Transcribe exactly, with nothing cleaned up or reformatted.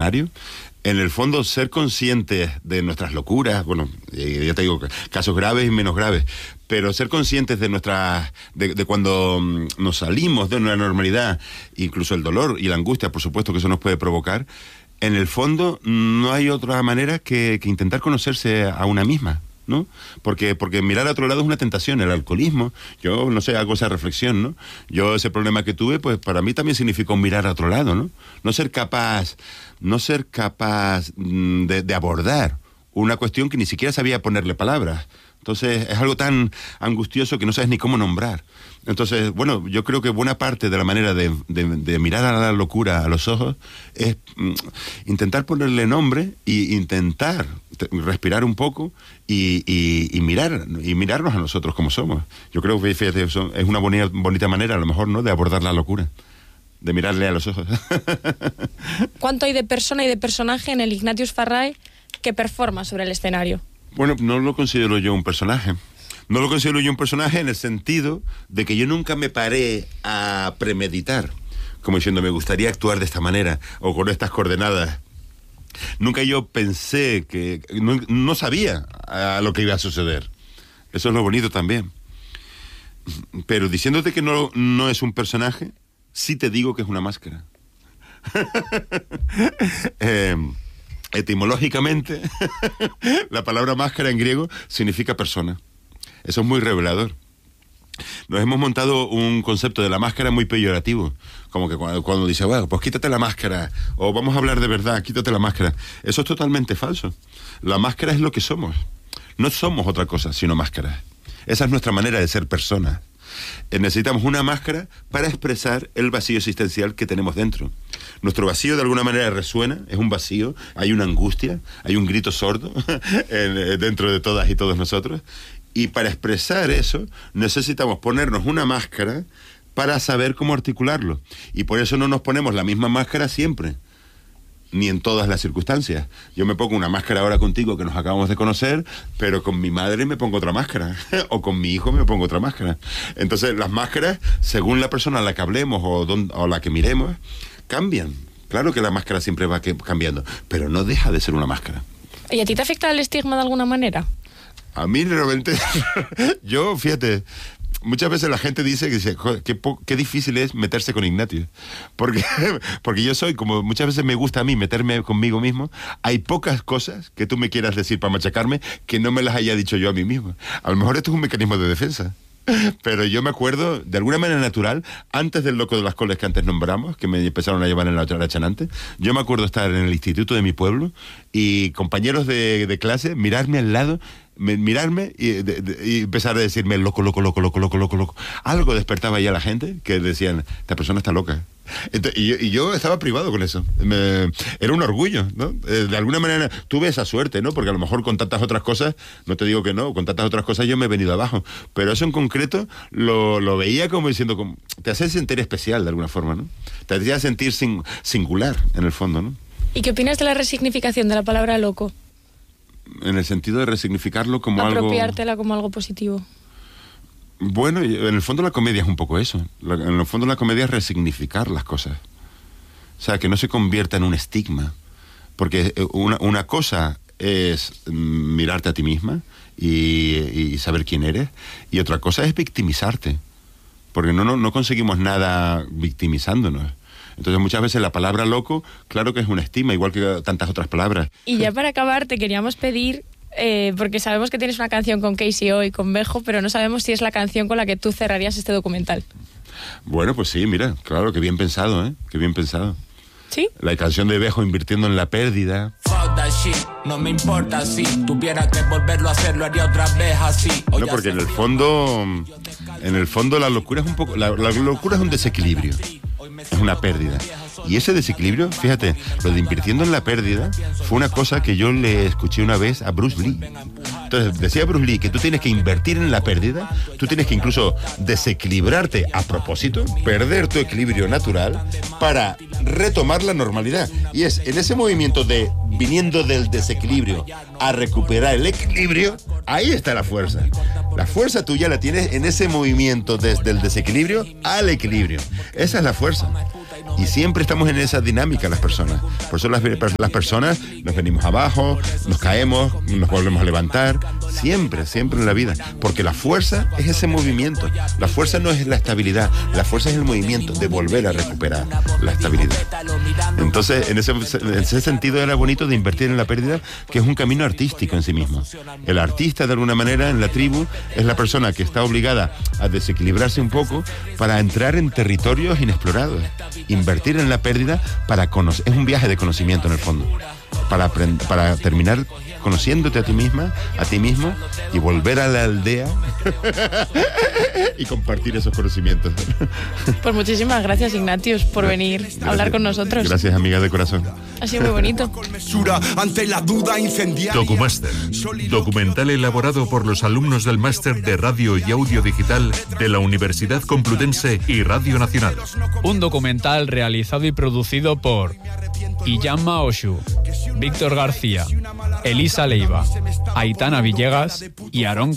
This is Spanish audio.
escenario. En el fondo, ser conscientes de nuestras locuras, bueno, eh, ya te digo, casos graves y menos graves, pero ser conscientes de nuestras, de, de cuando mm, nos salimos de una normalidad, incluso el dolor y la angustia, por supuesto, que eso nos puede provocar, en el fondo no hay otra manera que, que intentar conocerse a una misma, ¿no? Porque, porque mirar a otro lado es una tentación. El alcoholismo, yo no sé, hago esa reflexión, ¿no? Yo ese problema que tuve, pues para mí también significó mirar a otro lado, ¿no? No ser capaz, no ser capaz de, de abordar una cuestión que ni siquiera sabía ponerle palabras. Entonces es algo tan angustioso que no sabes ni cómo nombrar. Entonces, bueno, yo creo que buena parte de la manera de, de, de mirar a la locura a los ojos es mm, intentar ponerle nombre e intentar te, respirar un poco y, y, y mirar y mirarnos a nosotros como somos. Yo creo que, fíjate, es una bonita, bonita manera, a lo mejor, ¿no?, de abordar la locura, de mirarle a los ojos. ¿Cuánto hay de persona y de personaje en el Ignatius Farray que performa sobre el escenario? Bueno, no lo considero yo un personaje. No lo considero yo un personaje en el sentido de que yo nunca me paré a premeditar, como diciendo, me gustaría actuar de esta manera o con estas coordenadas. Nunca yo pensé que... No, no sabía a lo que iba a suceder. Eso es lo bonito también. Pero diciéndote que no, no es un personaje, sí te digo que es una máscara. eh... Etimológicamente, la palabra máscara en griego significa persona. Eso es muy revelador. Nos hemos montado un concepto de la máscara muy peyorativo, como que cuando, cuando dice, bueno, pues quítate la máscara, o vamos a hablar de verdad, quítate la máscara. Eso es totalmente falso. La máscara es lo que somos. No somos otra cosa, sino máscaras. Esa es nuestra manera de ser personas. Necesitamos una máscara para expresar el vacío existencial que tenemos dentro. Nuestro vacío de alguna manera resuena, es un vacío, hay una angustia, hay un grito sordo en, dentro de todas y todos nosotros, y para expresar eso necesitamos ponernos una máscara para saber cómo articularlo, y por eso no nos ponemos la misma máscara siempre, ni en todas las circunstancias. Yo me pongo una máscara ahora contigo que nos acabamos de conocer, pero con mi madre me pongo otra máscara, o con mi hijo me pongo otra máscara. Entonces las máscaras, según la persona a la que hablemos o, don, o la que miremos, cambian. Claro que la máscara siempre va que, cambiando, pero no deja de ser una máscara. ¿Y a ti te afecta el estigma de alguna manera? A mí realmente, yo, fíjate, muchas veces la gente dice que dice, joder, qué, po- qué difícil es meterse con Ignatius. Porque, porque yo soy, como muchas veces me gusta a mí meterme conmigo mismo, hay pocas cosas que tú me quieras decir para machacarme que no me las haya dicho yo a mí mismo. A lo mejor esto es un mecanismo de defensa. Pero yo me acuerdo, de alguna manera natural, antes del loco de las coles que antes nombramos, que me empezaron a llevar en la otra chanante, yo me acuerdo estar en el instituto de mi pueblo y compañeros de, de clase mirarme al lado, me, mirarme y, de, de, y empezar a decirme loco, loco, loco, loco, loco, loco, loco. Algo despertaba ya a la gente que decían, esta persona está loca. Entonces, y, yo, y yo estaba privado con eso. Me, era un orgullo, ¿no? Eh, de alguna manera tuve esa suerte, ¿no? Porque a lo mejor con tantas otras cosas, no te digo que no, con tantas otras cosas yo me he venido abajo. Pero eso en concreto lo, lo veía como diciendo, como, te hace sentir especial de alguna forma, ¿no? Te hacía sentir sin, singular, en el fondo, ¿no? ¿Y qué opinas de la resignificación de la palabra loco? En el sentido de resignificarlo como algo... Apropiártela como algo positivo. Bueno, en el fondo la comedia es un poco eso. La, en el fondo la comedia es resignificar las cosas. O sea, que no se convierta en un estigma. Porque una, una cosa es mirarte a ti misma y, y saber quién eres. Y otra cosa es victimizarte. Porque no, no, no conseguimos nada victimizándonos. Entonces muchas veces la palabra loco, claro que es un estigma, igual que tantas otras palabras. Y ya para acabar te queríamos pedir... Eh, porque sabemos que tienes una canción con K C O y con Bejo, pero no sabemos si es la canción con la que tú cerrarías este documental. Bueno, pues sí, mira, claro, que bien pensado, ¿eh? Que bien pensado. ¿Sí? La canción de Bejo, Invirtiendo en la Pérdida. Fuck that shit, no me importa si tuviera que volverlo a hacer, lo haría otra vez así. No, porque en el fondo, en el fondo la locura es un poco, la, la locura es un desequilibrio, es una pérdida. Y ese desequilibrio, fíjate, lo de Invirtiendo en la Pérdida fue una cosa que yo le escuché una vez a Bruce Lee. Entonces, decía Bruce Lee que tú tienes que invertir en la pérdida, tú tienes que incluso desequilibrarte a propósito, perder tu equilibrio natural para retomar la normalidad. Y es en ese movimiento de viniendo del desequilibrio a recuperar el equilibrio, ahí está la fuerza. La fuerza tuya la tienes en ese movimiento desde el desequilibrio al equilibrio. Esa es la fuerza. Y siempre estamos en esa dinámica las personas. Por eso las, las personas nos venimos abajo, nos caemos, nos volvemos a levantar. Siempre, siempre en la vida. Porque la fuerza es ese movimiento. La fuerza no es la estabilidad. La fuerza es el movimiento de volver a recuperar la estabilidad. Entonces, en ese, en ese sentido era bonito de invertir en la pérdida, que es un camino artístico en sí mismo. El artista, de alguna manera, en la tribu, es la persona que está obligada a desequilibrarse un poco para entrar en territorios inexplorados. Invertir en la pérdida para conocer, es un viaje de conocimiento en el fondo, para aprend- para terminar conociéndote a ti misma, a ti mismo, y volver a la aldea y compartir esos conocimientos. Pues muchísimas gracias, Ignatius, por venir Gracias. a hablar con nosotros. Gracias, amiga de corazón. Ha sido muy bonito. Documaster, documental elaborado por los alumnos del Máster de Radio y Audio Digital de la Universidad Complutense y Radio Nacional. Un documental realizado y producido por Iyama Oshu, Víctor García, Elisa Leiva, Aitana Villegas y Aarón